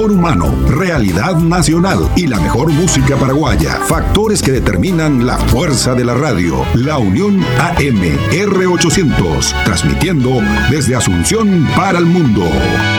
factor humano, realidad nacional y la mejor música paraguaya. Factores que determinan la fuerza de la radio. La Unión AM R800, transmitiendo desde Asunción para el mundo.